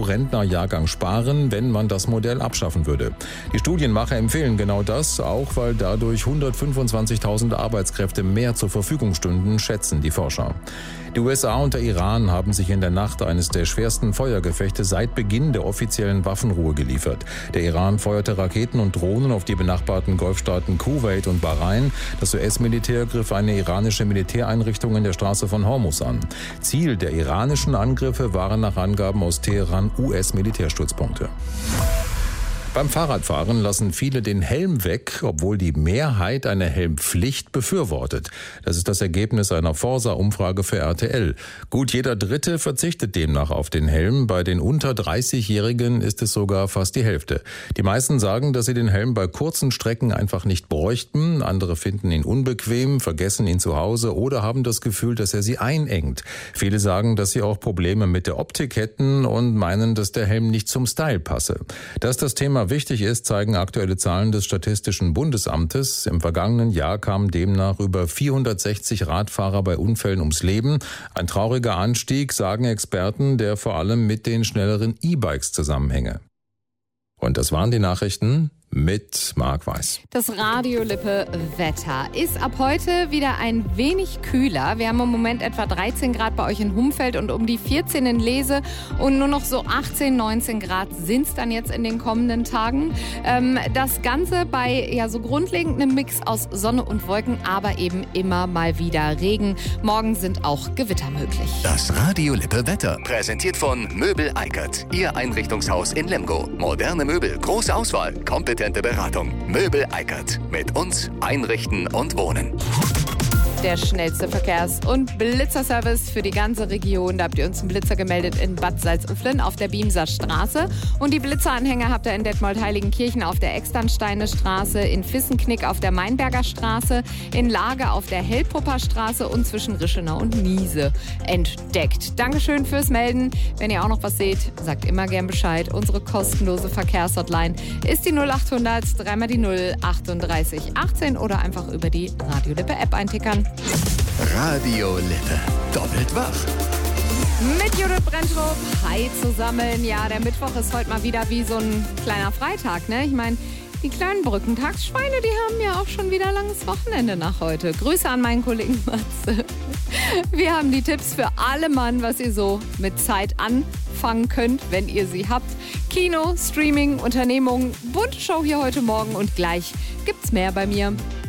Rentnerjahrgang sparen, wenn man das Modell abschaffen würde. Die Studienmacher empfehlen genau das, auch weil dadurch 125.000 Arbeitskräfte mehr zur Verfügung stünden, schätzen die Forscher. Die USA und der Iran haben sich in der Nacht eines der schwersten Feuergefechte seit Beginn der offiziellen Waffenruhe geliefert. Der Iran feuerte Raketen und Drohnen auf die benachbarten Golfstaaten Kuwait und Bahrain. Das US-Militär griff eine iranische Militäreinrichtung in der Straße von Hormuz an. Ziel der iranischen Angriffe waren nach Angaben aus Teheran US-Militärstützpunkte. Beim Fahrradfahren lassen viele den Helm weg, obwohl die Mehrheit eine Helmpflicht befürwortet. Das ist das Ergebnis einer Forsa-Umfrage für RTL. Gut jeder Dritte verzichtet demnach auf den Helm. Bei den unter 30-Jährigen ist es sogar fast die Hälfte. Die meisten sagen, dass sie den Helm bei kurzen Strecken einfach nicht bräuchten. Andere finden ihn unbequem, vergessen ihn zu Hause oder haben das Gefühl, dass er sie einengt. Viele sagen, dass sie auch Probleme mit der Optik hätten und meinen, dass der Helm nicht zum Style passe. Dass das Thema wichtig ist, zeigen aktuelle Zahlen des Statistischen Bundesamtes. Im vergangenen Jahr kamen demnach über 460 Radfahrer bei Unfällen ums Leben. Ein trauriger Anstieg, sagen Experten, der vor allem mit den schnelleren E-Bikes zusammenhänge. Und das waren die Nachrichten mit Marc Weiß. Das Radio Lippe Wetter ist ab heute wieder ein wenig kühler. Wir haben im Moment etwa 13 Grad bei euch in Humfeld und um die 14 in Lese und nur noch so 18, 19 Grad sind es dann jetzt in den kommenden Tagen. Das Ganze bei so grundlegend einem Mix aus Sonne und Wolken, aber eben immer mal wieder Regen. Morgen sind auch Gewitter möglich. Das Radio Lippe Wetter präsentiert von Möbel Eickert. Ihr Einrichtungshaus in Lemgo. Moderne Möbel, große Auswahl, kompetente Beratung. Möbel Eickert. Mit uns einrichten und wohnen. Der schnellste Verkehrs- und Blitzerservice für die ganze Region. Da habt ihr uns einen Blitzer gemeldet in Bad Salzuflen auf der Biemser Straße. Und die Blitzeranhänger habt ihr in Detmold-Heiligenkirchen auf der Externsteine Straße, in Vissenknick auf der Mainberger Straße, in Lage auf der Hellpupper Straße und zwischen Rischenau und Niese entdeckt. Dankeschön fürs Melden. Wenn ihr auch noch was seht, sagt immer gern Bescheid. Unsere kostenlose Verkehrshotline ist die 0800 3 die 0 38 18 oder einfach über die Radio Lippe App eintickern. Radio Lippe. Doppelt wach. Mit Judith Brentrup. Hi zusammen. Ja, der Mittwoch ist heute mal wieder wie so ein kleiner Freitag, ne? Ich meine, die kleinen Brückentagsschweine, die haben ja auch schon wieder langes Wochenende nach heute. Grüße an meinen Kollegen Matze. Wir haben die Tipps für alle Mann, was ihr so mit Zeit anfangen könnt, wenn ihr sie habt. Kino, Streaming, Unternehmungen, bunte Show hier heute Morgen und gleich gibt's mehr bei mir.